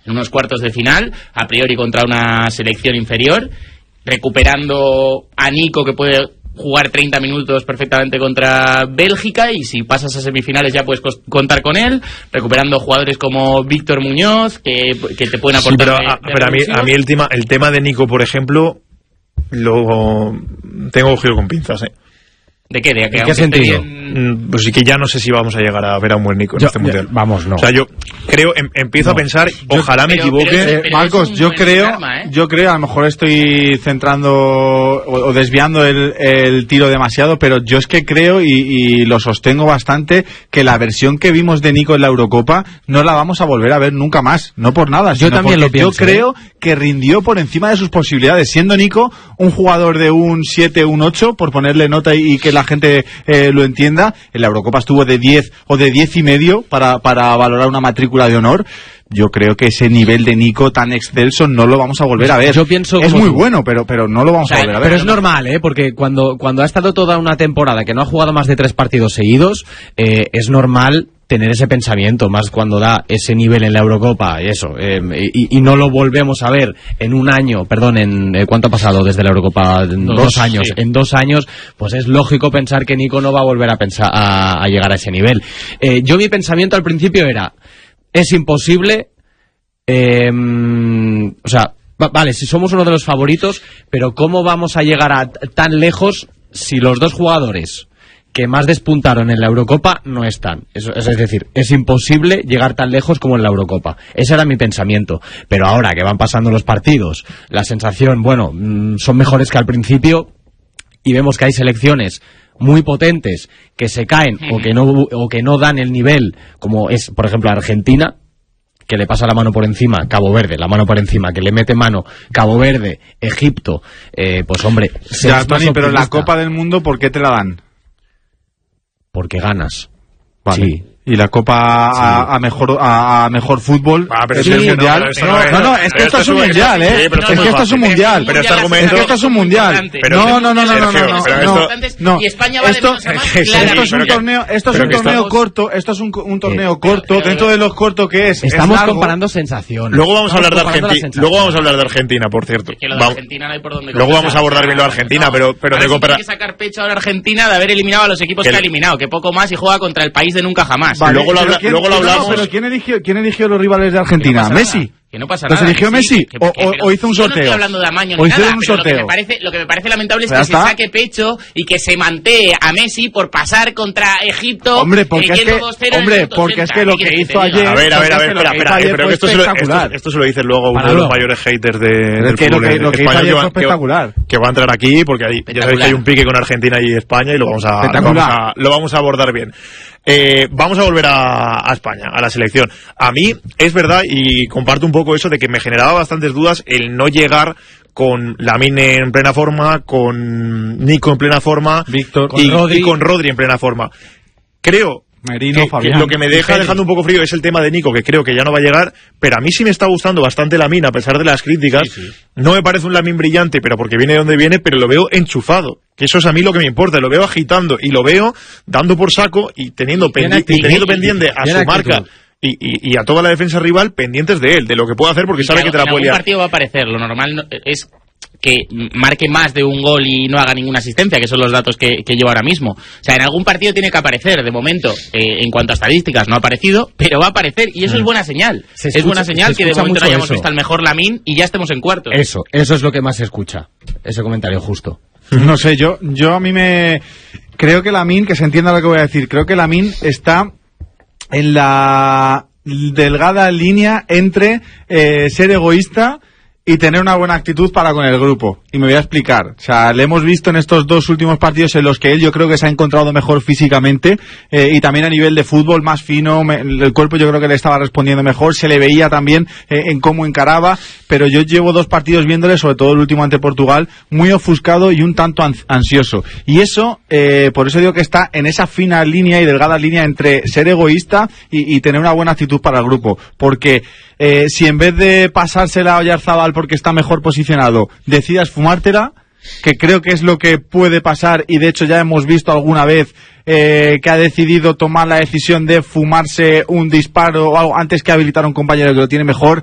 en unos cuartos de final, a priori contra una selección inferior, recuperando a Nico, que puede jugar 30 minutos perfectamente contra Bélgica, y si pasas a semifinales ya puedes contar con él, recuperando jugadores como Víctor Muñoz, que te pueden aportar. Sí, pero a mí el tema de Nico, por ejemplo, lo tengo cogido con pinzas, ¿De qué? ¿De qué sentido? Pues sí, que ya no sé si vamos a llegar a ver a un buen Nico en este mundial. Vamos, no. O sea, yo creo, empiezo a pensar, ojalá me equivoque. Marcos, yo creo, a lo mejor estoy centrando o desviando el tiro demasiado, pero yo es que creo y lo sostengo bastante, que la versión que vimos de Nico en la Eurocopa no la vamos a volver a ver nunca más, no por nada. Yo también lo pienso. Yo creo que rindió por encima de sus posibilidades, siendo Nico un jugador de un 7, un 8, por ponerle nota y que la gente lo entienda. En la Eurocopa estuvo de 10 o de 10,5 para valorar una matrícula de honor. Yo creo que ese nivel de Nico tan excelso no lo vamos a volver a ver. Yo pienso es muy bueno, pero no lo vamos a volver a ver. Pero es normal, porque cuando ha estado toda una temporada que no ha jugado más de 3 partidos seguidos, es normal tener ese pensamiento, más cuando da ese nivel en la Eurocopa y no lo volvemos a ver en un año, ¿cuánto ha pasado desde la Eurocopa? 2 años. Sí. En 2 años, pues es lógico pensar que Nico no va a volver a llegar a ese nivel. Yo mi pensamiento al principio era, es imposible, vale, si somos uno de los favoritos, pero ¿cómo vamos a llegar a tan lejos si los dos jugadores que más despuntaron en la Eurocopa no están? Es decir, es imposible llegar tan lejos como en la Eurocopa. Ese era mi pensamiento. Pero ahora que van pasando los partidos, la sensación, son mejores que al principio, y vemos que hay selecciones muy potentes que se caen o que no dan el nivel, como es, por ejemplo, Argentina, que le pasa la mano por encima, Cabo Verde, la mano por encima, que le mete mano, Cabo Verde, Egipto, pues hombre... Ya, Tony, pero la Copa del Mundo, ¿por qué te la dan? Porque ganas. Vale. Sí. Y la Copa a mejor fútbol es un mundial. No, es que esto es un mundial, es que esto es un mundial. Pero este argumento, es que esto es un mundial. No. Y España va de menos a más. Esto es un torneo corto. Esto es un torneo corto dentro de lo corto que es. Estamos comparando sensaciones. Luego vamos a hablar de Argentina. Luego vamos a hablar de Argentina, por cierto. Luego vamos a abordar bien lo de Argentina, pero de cooperación. Hay que sacar pecho ahora Argentina de haber eliminado a los equipos que ha eliminado, que poco más, y juega contra el país de nunca jamás. Vale, luego lo hablamos. Pero ¿quién eligió los rivales de Argentina? ¿Messi? Que no pasa nada. ¿Los eligió Messi? ¿O hizo un sorteo? Yo no estoy hablando de amaño ni nada, un sorteo. Lo que me parece lamentable es que se saque pecho y que se mantee a Messi por pasar contra Egipto. Hombre, porque es que lo que hizo ayer... A ver, espera, pero esto se lo dices luego a uno de los mayores haters del fútbol español, que va a entrar aquí, porque ya sabéis que hay un pique con Argentina y España, y lo vamos a abordar bien. Vamos a volver a España, a la selección. A mí es verdad, y comparto un poco eso, de que me generaba bastantes dudas el no llegar con Lamine en plena forma, con Nico en plena forma, Víctor, y con Rodri en plena forma. Creo Merino, que lo que me deja dejando un poco frío es el tema de Nico, que creo que ya no va a llegar, pero a mí sí me está gustando bastante Lamine, a pesar de las críticas. Sí. No me parece un Lamine brillante, pero porque viene de donde viene, pero lo veo enchufado, que eso es a mí lo que me importa. Lo veo agitando y lo veo dando por saco y teniendo pendiente a su marca y a toda la defensa rival pendientes de él, de lo que puede hacer, porque sabe que te la puede liar. En algún partido va a aparecer, lo normal es que marque más de un gol y no haga ninguna asistencia, que son los datos que llevo ahora mismo. O sea, en algún partido tiene que aparecer. De momento, en cuanto a estadísticas, no ha aparecido, pero va a aparecer, y eso es buena señal. Es buena señal que de momento no hayamos visto al mejor Lamine y ya estemos en cuartos. Eso es lo que más se escucha, ese comentario justo. No sé, yo a mí creo que Lamine, que se entienda lo que voy a decir, creo que Lamine está en la delgada línea entre ser egoísta y tener una buena actitud para con el grupo. Y me voy a explicar. O sea, le hemos visto en estos 2 últimos partidos en los que él, yo creo que se ha encontrado mejor físicamente, y también a nivel de fútbol más fino, el cuerpo yo creo que le estaba respondiendo mejor, se le veía también en cómo encaraba, pero yo llevo 2 partidos viéndole, sobre todo el último ante Portugal, muy ofuscado y un tanto ansioso. Y eso, por eso digo que está en esa fina línea y delgada línea entre ser egoísta y tener una buena actitud para el grupo. Porque si en vez de pasársela a Oyarzabal porque está mejor posicionado, decidas fumártela, que creo que es lo que puede pasar, y de hecho ya hemos visto alguna vez que ha decidido tomar la decisión de fumarse un disparo o algo antes que habilitar a un compañero que lo tiene mejor,